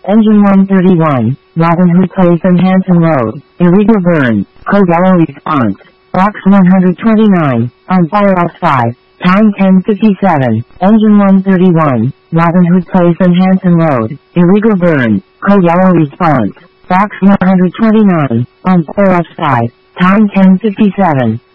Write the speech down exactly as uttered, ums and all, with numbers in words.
Engine one thirty-one, Robin Hood Place and Hampton Road, illegal burn, code yellow response, box one twenty-nine, on fire outside, time ten fifty-seven, engine one thirty-one, Robin Hood Place and Hampton Road, illegal burn, code yellow response, box one twenty-nine, on fire outside, time ten fifty-seven.